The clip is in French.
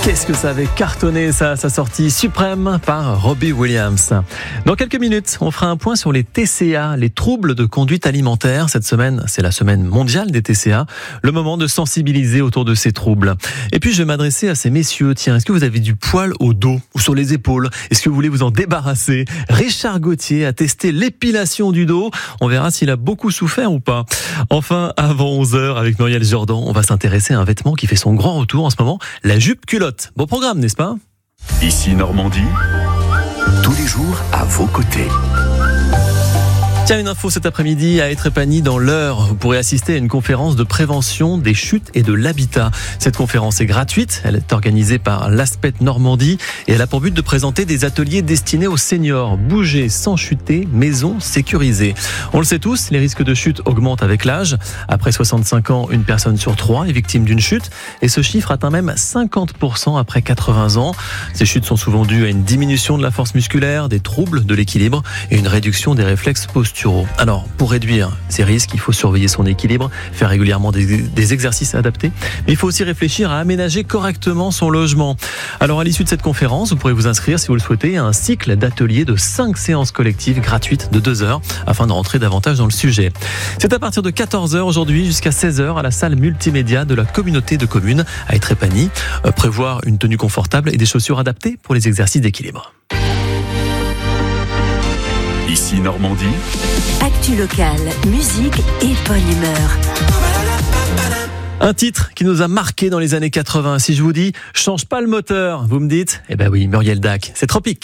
Qu'est-ce que ça avait cartonné sa sortie suprême par Robbie Williams. Dans quelques minutes, on fera un point sur les TCA, les troubles de conduite alimentaire. Cette semaine, c'est la semaine mondiale des TCA. Le moment de sensibiliser autour de ces troubles. Et puis, je vais m'adresser à ces messieurs. Tiens, est-ce que vous avez du poil au dos ou sur les épaules? Est-ce que vous voulez vous en débarrasser? Richard Gauthier a testé l'épilation du dos. On verra s'il a beaucoup souffert ou pas. Enfin, avant 11h, avec Muriel Jordan, on va s'intéresser à un vêtement qui fait son grand retour en ce moment, la jupe culotte. Beau programme, n'est-ce pas? Ici Normandie, tous les jours à vos côtés. Tiens, une info cet après-midi à Étrépagny dans l'Eure. Vous pourrez assister à une conférence de prévention des chutes et de l'habitat. Cette conférence est gratuite. Elle est organisée par l'Aspet Normandie et elle a pour but de présenter des ateliers destinés aux seniors. Bouger sans chuter, maison sécurisée. On le sait tous, les risques de chute augmentent avec l'âge. Après 65 ans, une personne sur 3 est victime d'une chute et ce chiffre atteint même 50% après 80 ans. Ces chutes sont souvent dues à une diminution de la force musculaire, des troubles de l'équilibre et une réduction des réflexes posturaux. Alors, pour réduire ces risques, il faut surveiller son équilibre, faire régulièrement des exercices adaptés, mais il faut aussi réfléchir à aménager correctement son logement. Alors, à l'issue de cette conférence, vous pourrez vous inscrire, si vous le souhaitez, à un cycle d'ateliers de 5 séances collectives gratuites de 2 heures, afin de rentrer davantage dans le sujet. C'est à partir de 14h aujourd'hui jusqu'à 16h à la salle multimédia de la communauté de communes à Étrépagny. Prévoir une tenue confortable et des chaussures adaptées pour les exercices d'équilibre. Ici Normandie, actu locale, musique et bonne humeur. Un titre qui nous a marqué dans les années 80. Si je vous dis « Change pas le moteur », vous me dites « Eh ben oui, Muriel Dac, c'est Tropique ».